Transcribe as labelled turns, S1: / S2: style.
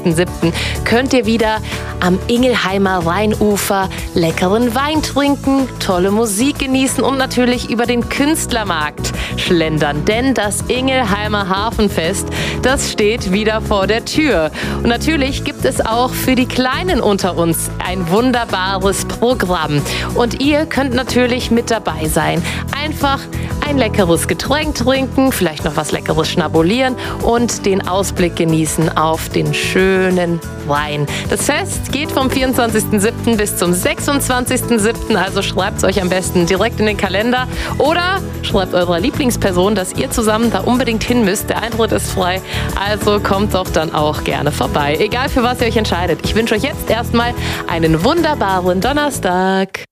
S1: 24.07. könnt ihr wieder am Ingelheimer Rheinufer leckeren Wein trinken, tolle Musik genießen und natürlich über den Künstlermarkt schlendern. Denn das Ingelheimer Hafenfest, das steht wieder vor der Tür. Und natürlich gibt es auch für die Kleinen unter uns ein wunderbares Programm. Und ihr könnt natürlich mit dabei sein. Einfach ein leckeres Getränk trinken, vielleicht noch was Leckeres schnabulieren und den Ausblick genießen auf den schönen Rhein. Das Fest geht vom 24.07. bis zum 26.07. Also schreibt es euch am besten direkt in den Kalender oder schreibt eurer Lieblingsperson, dass ihr zusammen da unbedingt hin müsst. Der Eintritt ist frei, also kommt doch dann auch gerne vorbei. Egal für was ihr euch entscheidet. Ich wünsche euch jetzt erstmal einen wunderbaren Donnerstag.